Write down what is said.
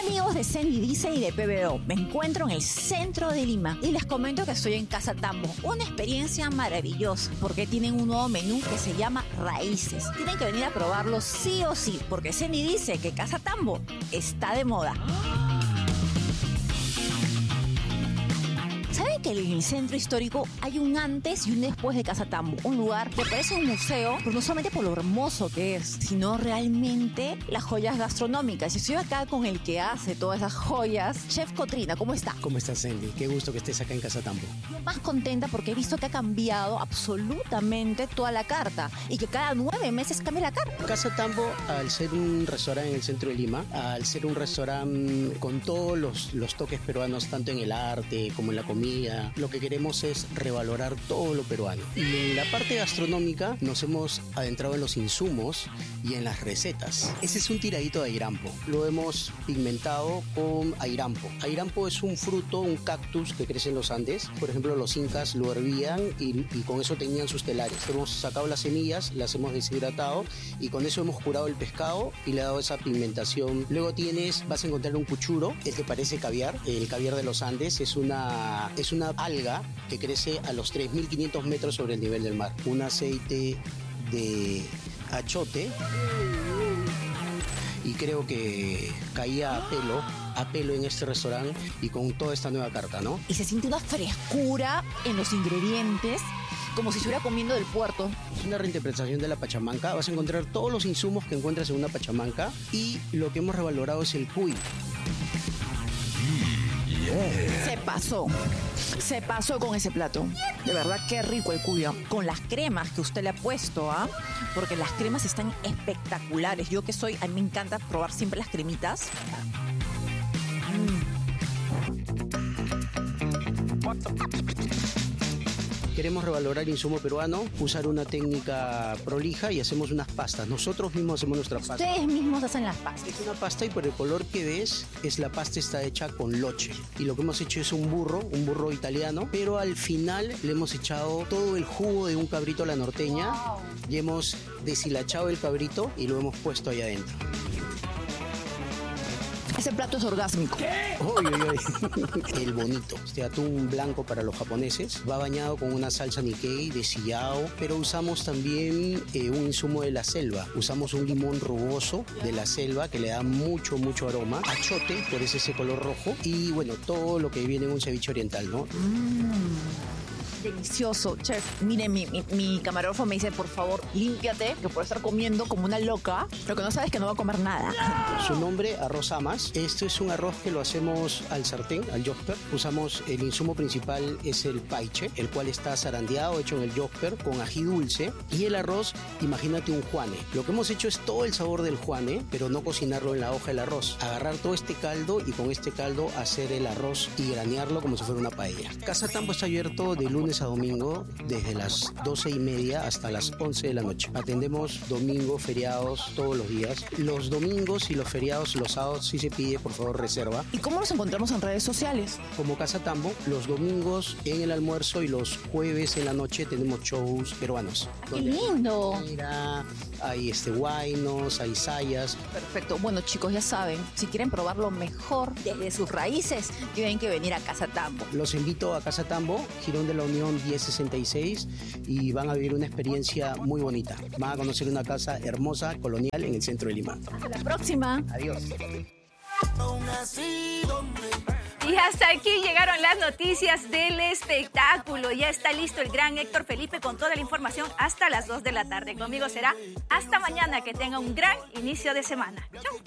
amigos de Sandy Dice y de PBO? Me encuentro en el centro de Lima y les comento que estoy en Casa Tambo. Una experiencia maravillosa porque tienen un nuevo menú que se llama Raíces. Tienen que venir a probarlo sí o sí porque Sandy dice que Casa Tambo está de moda. ¿Saben que en el centro histórico hay un antes y un después de Casa Tambo? Un lugar que parece un museo, pero no solamente por lo hermoso que es, sino realmente las joyas gastronómicas. Y estoy acá con el que hace todas esas joyas, Chef Cotrina. ¿Cómo está? ¿Cómo estás, Sandy? Qué gusto que estés acá en Casa Tambo. Yo más contenta porque he visto que ha cambiado absolutamente toda la carta y que cada 9 meses cambia la carta. Casa Tambo, al ser un restaurante en el centro de Lima, al ser un restaurante con todos los toques peruanos, tanto en el arte como en la comida, lo que queremos es revalorar todo lo peruano. Y en la parte gastronómica nos hemos adentrado en los insumos y en las recetas. Ese es un tiradito de airampo. Lo hemos pigmentado con airampo. Airampo es un fruto, un cactus que crece en los Andes. Por ejemplo, los incas lo hervían y con eso tenían sus telares. Hemos sacado las semillas, las hemos deshidratado y con eso hemos curado el pescado y le he dado esa pigmentación. Luego vas a encontrar un cuchuro, el que parece caviar. El caviar de los Andes es una alga que crece a los 3.500 metros sobre el nivel del mar. Un aceite de achote y creo que caía a pelo en este restaurante y con toda esta nueva carta, ¿no? Y se siente una frescura en los ingredientes, como si estuviera comiendo del puerto. Es una reinterpretación de la pachamanca. Vas a encontrar todos los insumos que encuentras en una pachamanca y lo que hemos revalorado es el cuy. Se pasó con ese plato. De verdad, qué rico el cuyo. Con las cremas que usted le ha puesto, ¿ah? Porque las cremas están espectaculares. Yo que soy, a mí me encanta probar siempre las cremitas. Queremos revalorar insumo peruano, usar una técnica prolija y hacemos unas pastas. Nosotros mismos hacemos nuestras pastas. Ustedes mismos hacen las pastas. Es una pasta y por el color que ves, la pasta está hecha con loche. Y lo que hemos hecho es un burro italiano, pero al final le hemos echado todo el jugo de un cabrito a la norteña. Wow. Y hemos deshilachado el cabrito y lo hemos puesto ahí adentro. Ese plato es orgásmico. Uy, uy, uy. El bonito, este atún blanco para los japoneses, va bañado con una salsa Nikkei de sillao, pero usamos también un insumo de la selva. Usamos un limón rugoso de la selva que le da mucho aroma. Achote, por ese color rojo. Y bueno, todo lo que viene en un ceviche oriental, ¿no? Delicioso, chef. Mire, mi camarógrafo me dice, por favor, límpiate, que por estar comiendo como una loca, lo que no sabes es que no va a comer nada. Su nombre, arroz amas. Este es un arroz que lo hacemos al sartén, al yosper. Usamos, el insumo principal es el paiche, el cual está zarandeado, hecho en el yosper, con ají dulce. Y el arroz, imagínate un juane. Lo que hemos hecho es todo el sabor del juane, pero no cocinarlo en la hoja del arroz. Agarrar todo este caldo y con este caldo hacer el arroz y granearlo como si fuera una paella. Casa Tambo está abierto de lunes a domingo desde las 12:30 hasta las 11 de la noche. Atendemos domingo, feriados, todos los días. Los domingos y los feriados, los sábados, si se pide, por favor, reserva. ¿Y cómo nos encontramos en redes sociales? Como Casa Tambo, los domingos en el almuerzo y los jueves en la noche tenemos shows peruanos. ¡Qué lindo! Mira, hay guainos, hay sayas. Perfecto. Bueno, chicos, ya saben, si quieren probar lo mejor desde sus raíces, tienen que venir a Casa Tambo. Los invito a Casa Tambo, Girón de la Unión 1066, y van a vivir una experiencia muy bonita. Van a conocer una casa hermosa, colonial, en el centro de Lima. Hasta la próxima. Adiós. Y hasta aquí llegaron las noticias del espectáculo. Ya está listo el gran Héctor Felipe con toda la información hasta las 2 de la tarde. Conmigo será hasta mañana. Que tenga un gran inicio de semana. Chau.